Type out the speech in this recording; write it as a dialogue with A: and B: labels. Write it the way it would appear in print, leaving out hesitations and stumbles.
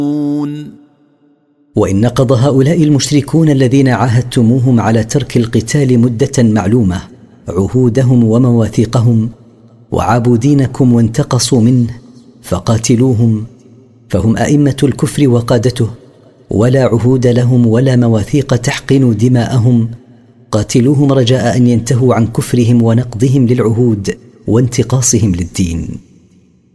A: وإن نقض هؤلاء المشركون الذين عاهدتموهم على ترك القتال مدة معلومة عهودهم ومواثيقهم وعابوا دينكم وانتقصوا منه فقاتلوهم، فهم أئمة الكفر وقادته، ولا عهود لهم ولا مواثيق تحقن دماءهم. قاتلوهم رجاء أن ينتهوا عن كفرهم ونقضهم للعهود وانتقاصهم للدين.